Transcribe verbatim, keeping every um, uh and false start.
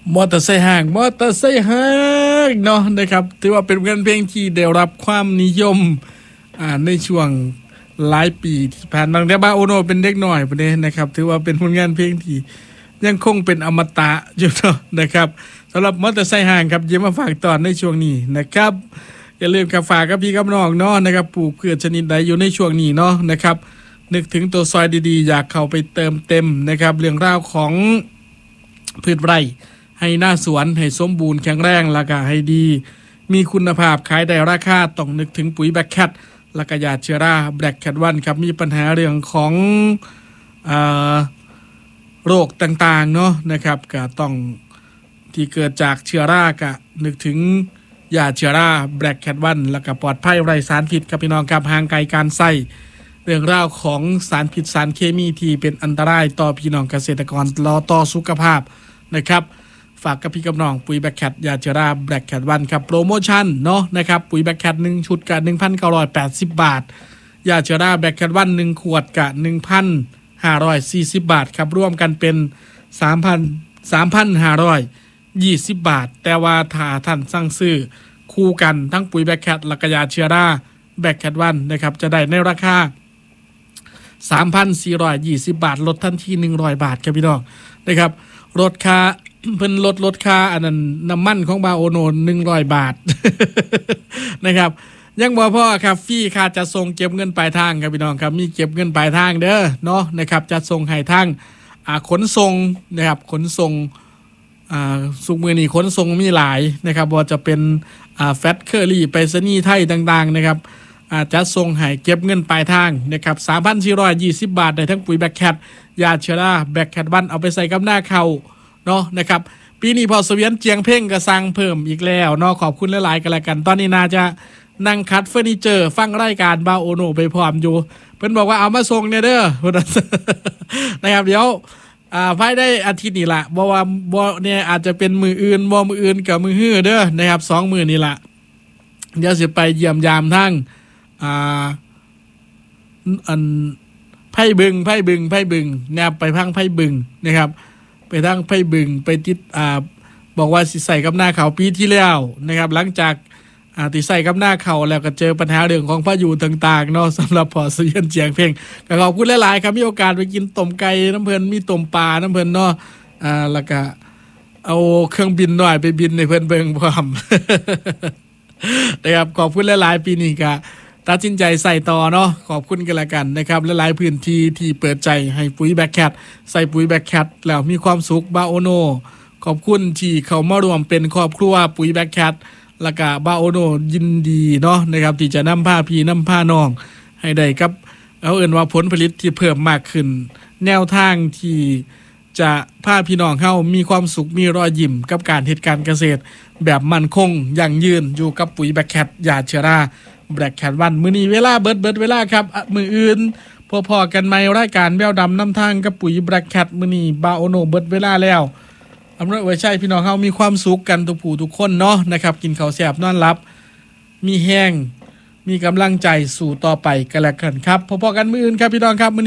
มอเตอร์ไซค์ห่างมอเตอร์ไซค์ห่างเนาะนะครับถือว่าเป็นงานเพลงที่ได้รับความนิยมอ่าในช่วงหลายปีที่ผ่านมาแต่บาโอโนเป็นเด็กน้อยประเด็นนะครับถือว่าเป็นผลงานเพลงที่ยังคงเป็นอมตะอยู่เนาะนะครับสำหรับมอเตอร์ไซค์ห่างครับยิ้มมาฝากตอนในช่วงนี้นะครับอย่าลืมกับฝากกับพี่กับน้องเนาะนะครับปลูกพืชชนิดใดอยู่ในช่วงนี้เนาะนะครับนึกถึงตัวซอยดีๆอยากเข้าไปเติมเต็มนะครับเรื่องราวของพืชไร่ให้หน้าสวนให้สมบูรณ์แข็งแรงแล้วก็ให้ดีมีคุณภาพขายได้ราคาต้องนึกถึงปุ๋ยแบล็คแคทแล้วก็ยาเชื้อราแบล็คแคทวันครับมีปัญหาเรื่องของเอ่อโรคต่างๆเนาะนะครับก็ต้องที่เกิดจากเชื้อราก็นึกถึงยาเชื้อราแบล็คแคทวันแล้วก็ปลอดภัยไร้สารพิษครับพี่น้องครับห่างไกลการใช้เรื่องราวของสารพิษสารเคมีที่เป็นอันตรายต่อพี่น้องเกษตรกรรอต่อสุขภาพนะครับฝากกับพี่กับน้องปุ๋ยแบล็คแคทยาเชื้อราแบล็คแคทวันครับโปรโมชั่นเนาะนะครับปุ๋ยแบล็คแคทหนึ่งชุดกับ หนึ่งพันเก้าร้อยแปดสิบ บาทยาเชื้อราแบล็คแคทวันหนึ่งขวดกับ หนึ่งพันห้าร้อยสี่สิบ บาทครับรวมกันเป็น สามพัน สามพันห้าร้อยยี่สิบ บาทแต่ว่าถ้าท่านสั่งซื้อคู่กันทั้งปุ๋ยแบล็คแคทและก็ยาเชื้อราแบล็คแคทวันนะครับจะได้ในราคาสามพันสี่ร้อยยี่สิบ บาทลดทันทีหนึ่งร้อยบาทครับพี่น้องนะครับลดค่า เพิ่นลดลดค่าอันนั้นน้ำมันของบาโอโนหนึ่งร้อยบาท นะครับยังบ่พอครับฟรีค่าจัดส่งเก็บเงินปลายทางครับพี่น้องครับมีเก็บเงินปลายทางเด้อเนาะนะครับจัดส่งให้ทางอ่าขนส่งนะครับขนส่งอ่าสุกมือนี้ขนส่งมีหลายนะครับบ่จะเป็นอ่าแฟตเคอรี่ไปรษณีย์ไทยต่างๆนะครับอาจัดส่งให้เก็บเงินปลายทางนะครับ สามพันสี่ร้อยยี่สิบ บาทได้ทั้งปุ๋ยแบล็คแคทยาเชื้อราแบล็คแคทวันเอาไปใส่กับหน้าเขาเนาะนะครับปีนี้พอเสวียนเจียงเพ่งก็สั่งเพิ่มอีกแล้วเนาะขอบคุณหลายๆกันแล้วกันตอนนี้น่าจะนั่งคัดเฟอร์นิเจอร์ฟังรายการบาโอโนไปพร้อมอยู่เพิ่นบอกว่าเอามาส่งเนี่ยเด้อ นะครับเดี๋ยวอ่าภายในอาทิตย์นี้ล่ะบ่ว่าบ่เนี่ยอาจจะเป็นมืออื่นบ่มืออื่นกับมือฮื้อเด้อนะครับสองมื้อนี้ล่ะเดี๋ยวสิไปเยี่ยมยามทั้งอ่าอันไผ่บึงไผ่บึงไผ่บึงแนบไปพังไผ่บึงนะครับไปทางไผ่บึงไปติดอ่าบอกว่าสิใส่กับหน้าเขาปีที่แล้วนะครับหลังจากอ่าที่ใส่กับหน้าเขาแล้วก็เจอปัญหาเรื่องของพายุต่างๆเนาะสำหรับพอเสียนเจียงเพ่งก็ขอบคุณหลายๆครับมีโอกาสไปกินต้มไก่น้ำเพิ่นมีต้มปลาน้ำเพิ่นเนาะอ่าแล้วก็เอาเครื่องบินหน่อยไปบินในเพิ่นเบิ่งพร้อม นะครับขอบคุณหลายๆปีนี้ก็ตัดสินใจใส่ต่อเนาะขอบคุณกันละกันนะครับหลายๆพื้นที่ที่เปิดใจให้ปุ๋ยแบล็คแคทใส่ปุ๋ยแบล็คแคทแล้วมีความสุขบาโอโนขอบคุณที่เขามารวมเป็นครอบครัวปุ๋ยแบล็คแคทแล้วก็บาโอโนยินดีเนาะนะครับที่จะนำผ้าพี่นำผ้าน้องให้ได้กับเอาเอิ้นว่าผลผลิตที่เพิ่มมากขึ้นแนวทางที่จะพาพี่น้องเฮามีความสุขมีรอยยิ้มกับการเฮ็ดการเกษตรแบบมั่นคงยั่งยืนอยู่กับปุ๋ยแบล็คแคทยาเชื้อราแบล็คแคทวันมื้อนี้เวลาเบิดเบิดเวลาครับมื้ออื่นพอๆกันใหม่รายการแววดำนำทางกับปุ๋ยแบล็คแคทมื้อนี้บาโอโนเบิดเวลาแล้วอำนวยไว้ใช้พี่น้องเฮามีความสุขกันทุกผู้ทุกคนเนาะนะครับกินข้าวแซ่บนอนหลับมีแห้งมีกำลังใจสู่ต่อไปกันแล้วกันครับพอๆกันมื้ออื่นครับพี่น้องครับ